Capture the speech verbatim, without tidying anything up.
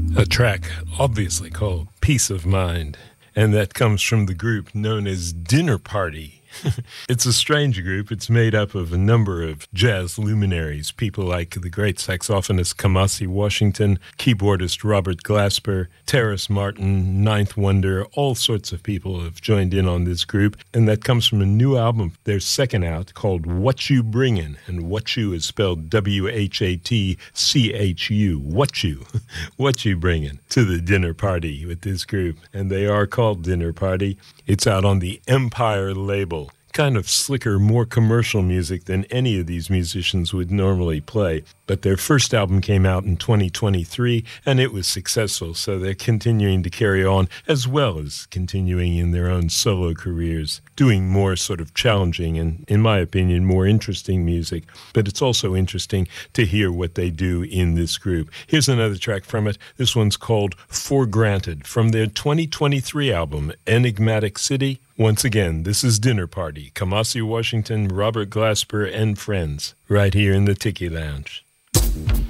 A track obviously called Peace of Mind, and that comes from the group known as Dinner Party. It's a strange group. It's made up of a number of jazz luminaries, people like the great saxophonist Kamasi Washington, keyboardist Robert Glasper, Terrace Martin, Ninth Wonder, all sorts of people have joined in on this group, and that comes from a new album, their second out, called What You Bringin', and What You is spelled W H A T C H U, What You, What You Bringin' to the dinner party with this group, and they are called Dinner Party. It's out on the Empire label. Kind of slicker, more commercial music than any of these musicians would normally play. But their first album came out in twenty twenty-three, and it was successful, so they're continuing to carry on, as well as continuing in their own solo careers, doing more sort of challenging and, in my opinion, more interesting music. But it's also interesting to hear what they do in this group. Here's another track from it. This one's called For Granted, from their twenty twenty-three album, Enigmatic City. Once again, this is Dinner Party, Kamasi Washington, Robert Glasper, and friends, right here in the Tiki Lounge.